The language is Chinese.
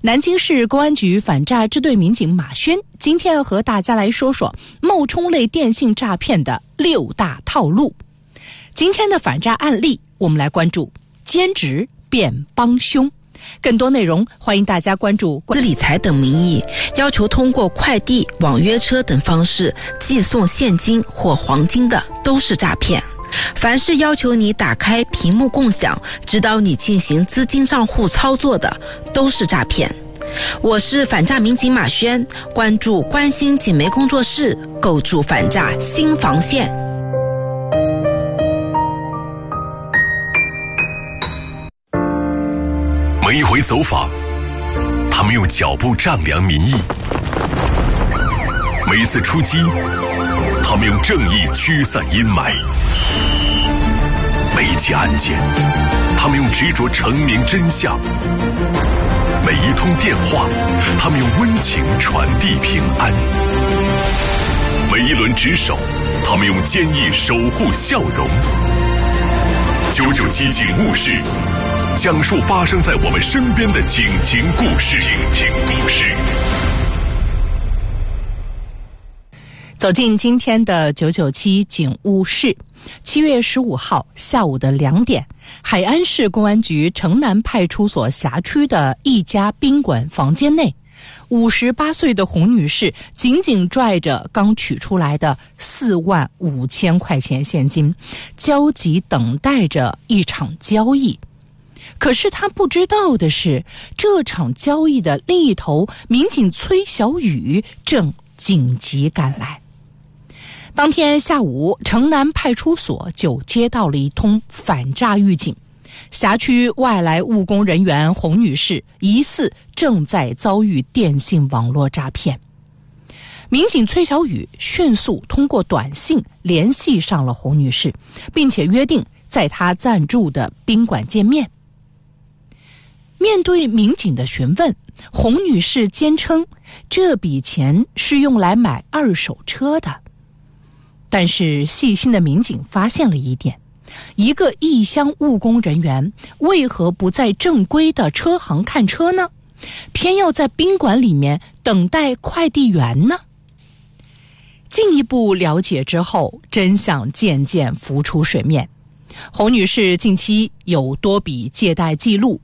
南京市公安局反诈支队民警马轩今天要和大家来说说冒充类电信诈骗的6大套路。今天的反诈案例，我们来关注兼职变帮凶。更多内容欢迎大家关注资理财等名义要求通过快递、网约车等方式寄送现金或黄金的都是诈骗。凡是要求你打开屏幕共享指导你进行资金账户操作的都是诈骗。我是反诈民警马轩，关注关心警媒工作室，构筑反诈新防线。 每一回走访，他们用脚步丈量民意；每一次出击，他们用正义驱散阴霾；每一起案件，他们用执着澄明真相；每一通电话，他们用温情传递平安；每一轮值守，他们用坚毅守护笑容。997警务室，讲述发生在我们身边的警情故事。 走进今天的997警务室。7月15号下午的2点，海安市公安局城南派出所辖区的一家宾馆房间内，58岁的洪女士紧紧拽着刚取出来的45000块钱现金，焦急等待着一场交易。可是他不知道的是，这场交易的另一头，民警崔小雨正紧急赶来。当天下午，城南派出所就接到了一通反诈预警，辖区外来务工人员洪女士疑似正在遭遇电信网络诈骗。民警崔小雨迅速通过短信联系上了洪女士，并且约定在她暂住的宾馆见面。面对民警的询问，洪女士坚称这笔钱是用来买2手车的。但是细心的民警发现了一点，一个异乡务工人员为何不在正规的车行看车呢？偏要在宾馆里面等待快递员呢？进一步了解之后，真相渐渐浮出水面。洪女士近期有多笔借贷记录，